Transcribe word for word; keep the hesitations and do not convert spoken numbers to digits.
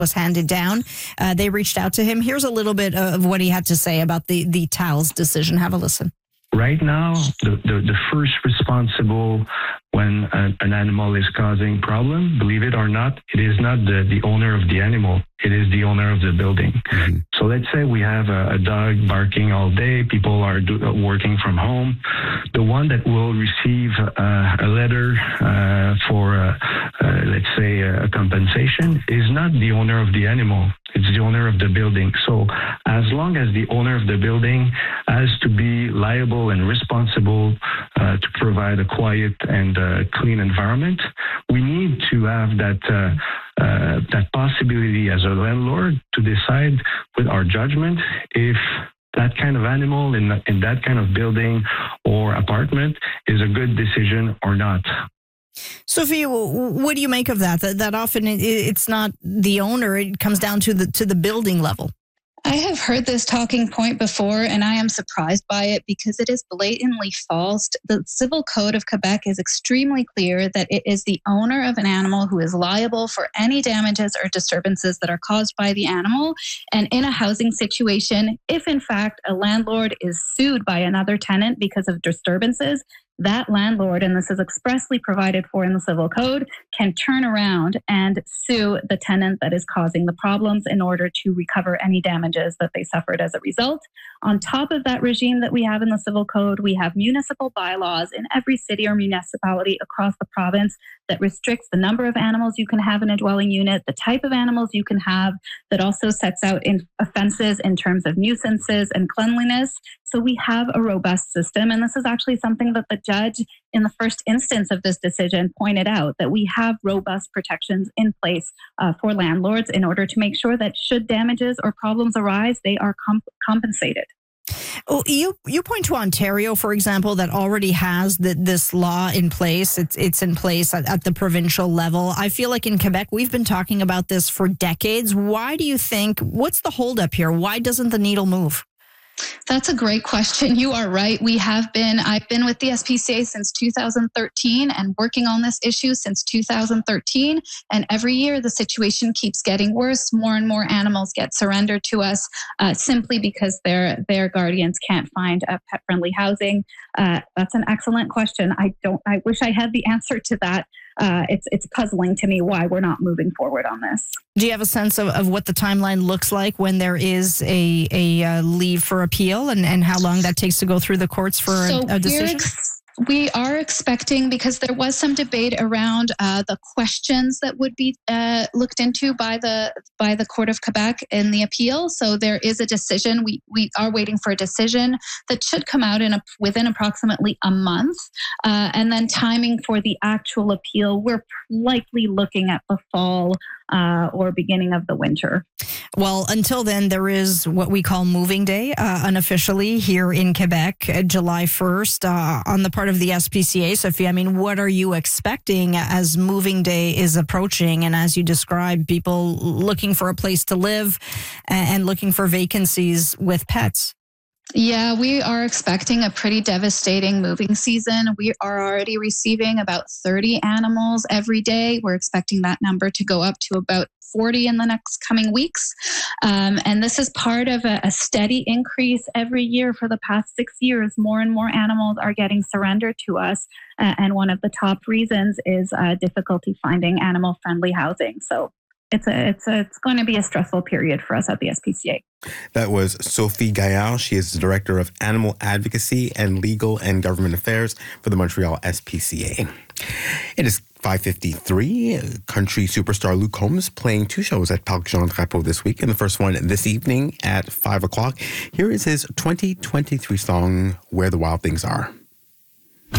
was handed down. Uh, they reached out to him. Here's a little bit of what he had to say about the, the T A L's decision. Have a listen. Right now, the, the, the first responsible when a, an animal is causing problem, believe it or not, it is not the, the owner of the animal. It is the owner of the building. Mm-hmm. So let's say we have a, a dog barking all day. People are do, uh, working from home. The one that will receive uh, a letter uh, for, uh, uh, let's say, a compensation is not the owner of the animal. It's the owner of the building. So as long as the owner of the building has to be liable and responsible uh, to provide a quiet and uh, clean environment, we need to have that uh, uh, that possibility as a landlord to decide with our judgment if that kind of animal in, in that kind of building or apartment is a good decision or not. Sophie, what do you make of that? That, that often it's not the owner; it comes down to the to the building level. I have heard this talking point before, and I am surprised by it because it is blatantly false. The Civil Code of Quebec is extremely clear that it is the owner of an animal who is liable for any damages or disturbances that are caused by the animal. And in a housing situation, if in fact a landlord is sued by another tenant because of disturbances, that landlord, and this is expressly provided for in the Civil Code, can turn around and sue the tenant that is causing the problems in order to recover any damages that they suffered as a result. On top of that regime that we have in the Civil Code, we have municipal bylaws in every city or municipality across the province that restricts the number of animals you can have in a dwelling unit, the type of animals you can have, that also sets out in offenses in terms of nuisances and cleanliness. So we have a robust system, and this is actually something that the judge in the first instance of this decision pointed out, that we have robust protections in place uh, for landlords in order to make sure that should damages or problems arise, they are comp- compensated. Well, you you point to Ontario, for example, that already has the, this law in place. It's it's in place at, at the provincial level. I feel like in Quebec, we've been talking about this for decades. Why do you think, what's the holdup here? Why doesn't the needle move? That's a great question. You are right. We have been, I've been with the S P C A since two thousand thirteen and working on this issue since two thousand thirteen. And every year the situation keeps getting worse. More and more animals get surrendered to us uh, simply because their their guardians can't find a pet-friendly housing. Uh, that's an excellent question. I don't, I wish I had the answer to that. Uh, it's it's puzzling to me why we're not moving forward on this. Do you have a sense of, of what the timeline looks like when there is a, a uh, leave for appeal and, and how long that takes to go through the courts for so a, a decision? We are expecting, because there was some debate around uh, the questions that would be uh, looked into by the by the Court of Quebec in the appeal. So there is a decision. We we are waiting for a decision that should come out in a, within approximately a month. Uh, and then timing for the actual appeal, we're likely looking at the fall uh, or beginning of the winter. Well, until then, there is what we call Moving Day, uh, unofficially here in Quebec, uh, July first, uh, on the part of the S P C A. Sophie, I mean, what are you expecting as Moving Day is approaching? And as you described, people looking for a place to live and looking for vacancies with pets. Yeah, we are expecting a pretty devastating moving season. We are already receiving about thirty animals every day. We're expecting that number to go up to about forty in the next coming weeks. Um, and this is part of a, a steady increase every year for the past six years. More and more animals are getting surrendered to us. Uh, and one of the top reasons is uh, difficulty finding animal-friendly housing. So It's a, it's a, it's going to be a stressful period for us at the S P C A. That was Sophie Gaillard. She is the Director of Animal Advocacy and Legal and Government Affairs for the Montreal S P C A. It is five fifty-three. Country superstar Luke Combs playing two shows at Parc Jean Drapeau this week, and the first one this evening at five o'clock. Here is his twenty twenty-three song, Where the Wild Things Are.